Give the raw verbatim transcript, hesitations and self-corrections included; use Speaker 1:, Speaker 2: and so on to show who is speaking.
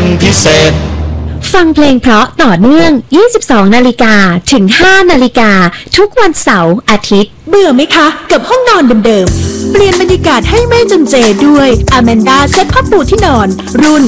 Speaker 1: พิเศษ
Speaker 2: ฟังเพลงเพราะต่อเนื่อง ยี่สิบสอง นาฬิกาถึง ห้า นาฬิกาทุกวันเสาร์อาทิตย์
Speaker 3: เบื่อไหมคะกับห้องนอนเดิมๆเปลี่ยนบรรยากาศให้ไม่จำเจด้วย Amanda เซ็ตผ้าปูที่นอนรุ่น